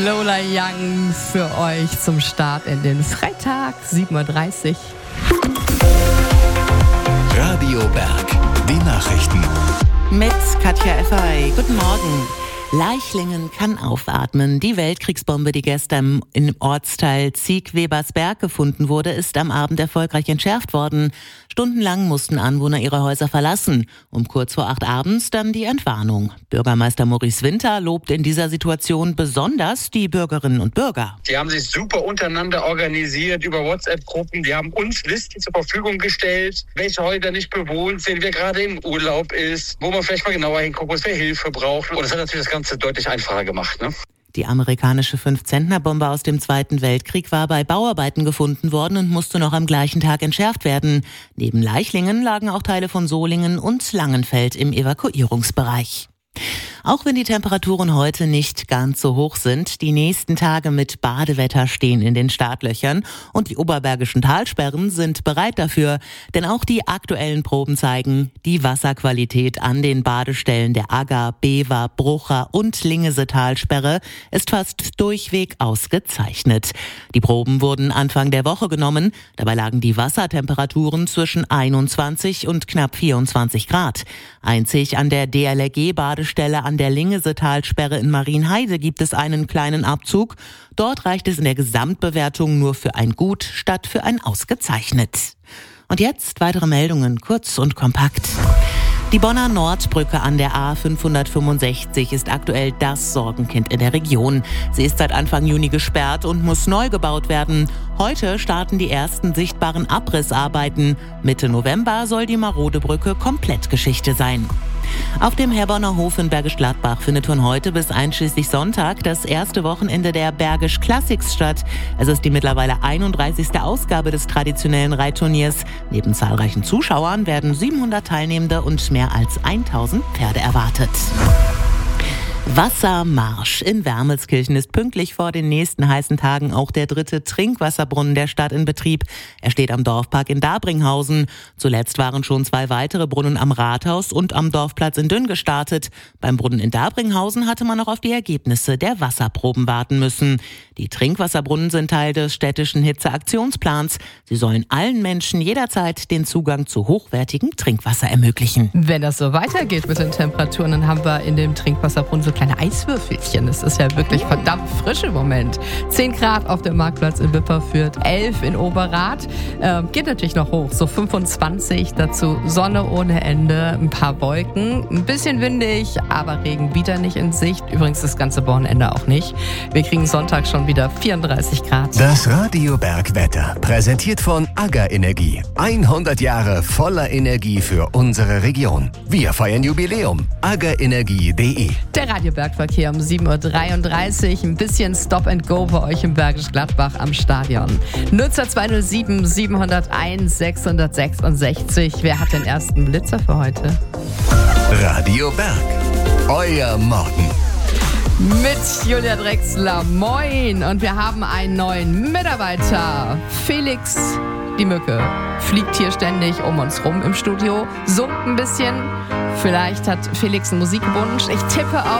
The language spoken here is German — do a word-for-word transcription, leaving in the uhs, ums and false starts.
Lola Young für euch zum Start in den Freitag, sieben Uhr dreißig. Radio Berg, die Nachrichten. Mit Katja Effery. Guten Morgen. Leichlingen kann aufatmen. Die Weltkriegsbombe, die gestern im Ortsteil Zieg-Webersberg gefunden wurde, ist am Abend erfolgreich entschärft worden. Stundenlang mussten Anwohner ihre Häuser verlassen. Um kurz vor acht abends dann die Entwarnung. Bürgermeister Maurice Winter lobt in dieser Situation besonders die Bürgerinnen und Bürger. Die haben sich super untereinander organisiert über WhatsApp-Gruppen. Die haben uns Listen zur Verfügung gestellt, welche Häuser nicht bewohnt sind, wer gerade im Urlaub ist, wo man vielleicht mal genauer hingucken muss, wer Hilfe braucht. Und das hat natürlich das Ganze deutlich einfacher gemacht, ne? Die amerikanische Fünf-Zentner-Bombe aus dem Zweiten Weltkrieg war bei Bauarbeiten gefunden worden und musste noch am gleichen Tag entschärft werden. Neben Leichlingen lagen auch Teile von Solingen und Langenfeld im Evakuierungsbereich. Auch wenn die Temperaturen heute nicht ganz so hoch sind, die nächsten Tage mit Badewetter stehen in den Startlöchern und die oberbergischen Talsperren sind bereit dafür. Denn auch die aktuellen Proben zeigen, die Wasserqualität an den Badestellen der Agger, Bever, Brucher und Lingese-Talsperre ist fast durchweg ausgezeichnet. Die Proben wurden Anfang der Woche genommen. Dabei lagen die Wassertemperaturen zwischen einundzwanzig und knapp vierundzwanzig Grad. Einzig an der D L R G-Badestelle an der Lingese-Talsperre in Marienheide gibt es einen kleinen Abzug. Dort reicht es in der Gesamtbewertung nur für ein Gut statt für ein Ausgezeichnet. Und jetzt weitere Meldungen, kurz und kompakt. Die Bonner Nordbrücke an der A fünfhundertfünfundsechzig ist aktuell das Sorgenkind in der Region. Sie ist seit Anfang Juni gesperrt und muss neu gebaut werden. Heute starten die ersten sichtbaren Abrissarbeiten. Mitte November soll die marode Brücke komplett Geschichte sein. Auf dem Herborner Hof in Bergisch Gladbach findet von heute bis einschließlich Sonntag das erste Wochenende der Bergisch Classics statt. Es ist die mittlerweile einunddreißigste Ausgabe des traditionellen Reitturniers. Neben zahlreichen Zuschauern werden siebenhundert Teilnehmende und mehr als tausend Pferde erwartet. Wassermarsch. In Wermelskirchen ist pünktlich vor den nächsten heißen Tagen auch der dritte Trinkwasserbrunnen der Stadt in Betrieb. Er steht am Dorfpark in Dabringhausen. Zuletzt waren schon zwei weitere Brunnen am Rathaus und am Dorfplatz in Dünn gestartet. Beim Brunnen in Dabringhausen hatte man noch auf die Ergebnisse der Wasserproben warten müssen. Die Trinkwasserbrunnen sind Teil des städtischen Hitzeaktionsplans. Sie sollen allen Menschen jederzeit den Zugang zu hochwertigem Trinkwasser ermöglichen. Wenn das so weitergeht mit den Temperaturen, dann haben wir in dem Trinkwasserbrunnen so kleine Eiswürfelchen. Das ist ja wirklich verdammt frisch im Moment. zehn Grad auf dem Marktplatz in Wipperfürth, elf in Oberrath. Ähm, geht natürlich noch hoch, so fünfundzwanzig. Dazu Sonne ohne Ende, ein paar Wolken, ein bisschen windig, aber Regen wieder nicht in Sicht. Übrigens das ganze Wochenende auch nicht. Wir kriegen Sonntag schon wieder vierunddreißig Grad. Das Radio Berg Wetter, präsentiert von Agger Energie. hundert Jahre voller Energie für unsere Region. Wir feiern Jubiläum. aggerenergie punkt de. Der Radiobergverkehr um sieben Uhr dreiunddreißig. Ein bisschen Stop and Go bei euch im Bergisch Gladbach am Stadion. Nutzer zwei null sieben, sieben null eins, sechs sechs sechs. Wer hat den ersten Blitzer für heute? Radio Berg, euer Morgen. Mit Julia Drechsler, moin! Und wir haben einen neuen Mitarbeiter. Felix, die Mücke, fliegt hier ständig um uns rum im Studio, summt ein bisschen. Vielleicht hat Felix einen Musikwunsch. Ich tippe auf